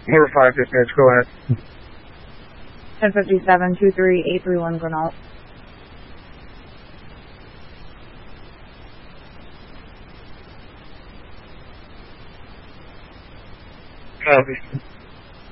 Number 5 dispatch, go ahead. 1057 23831 Grinnell. Copy.